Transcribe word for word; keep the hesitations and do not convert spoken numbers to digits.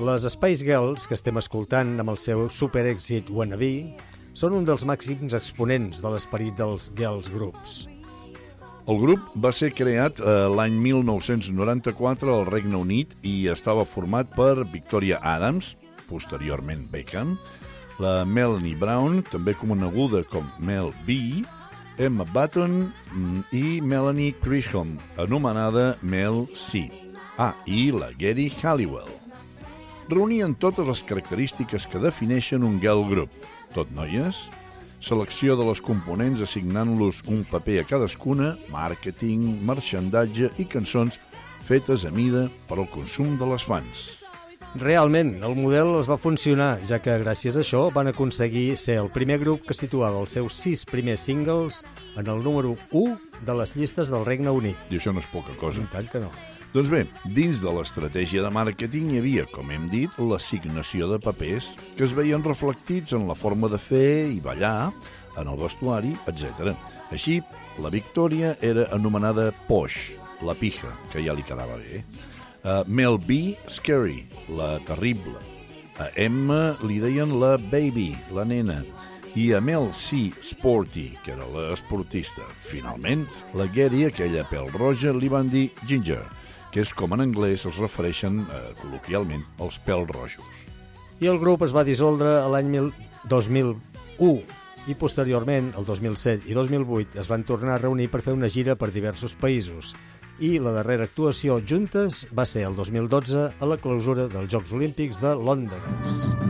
Les Spice Girls, que estem escoltant amb el seu superèxit Wannabe, són un dels màxims exponents de l'esperit dels girls groups. El grup va ser creat eh, l'any mil nou-cents noranta-quatre al Regne Unit i estava format per Victoria Adams, posteriorment Beckham, la Melanie Brown, també coneguda com Mel B, Emma Button i Melanie Chisholm, anomenada Mel C. Ah, i la Geri Halliwell. Reunien totes les característiques que defineixen un girl group, tot noies, selecció de les components assignant-los un paper a cadascuna, màrqueting, marxandatge i cançons fetes a mida per al consum de les fans. Realment, el model els va funcionar, ja que gràcies a això van aconseguir ser el primer grup que situava els seus sis primers singles en el número u de les llistes del Regne Unit. I això no és poca cosa. I tant que no. Doncs bé, dins de l'estratègia de màrqueting hi havia, com hem dit, l'assignació de papers que es veien reflectits en la forma de fer i ballar, en el vestuari, etcètera. Així, la Victòria era anomenada Posh, la pija, que ja li quedava bé. Uh, Mel B, Scary, la terrible. A Emma li deien la Baby, la nena. I a Mel C, Sporty, que era l'esportista. Finalment, la Geri, aquella pèl roja, li van dir Ginger, que és com en anglès es refereixen eh, col·loquialment als pèls rojos. I el grup es va dissoldre l'any dos mil u i posteriorment, el dos mil set i dos mil vuit, es van tornar a reunir per fer una gira per diversos països. I la darrera actuació juntes va ser el dos mil dotze a la clausura dels Jocs Olímpics de Londres.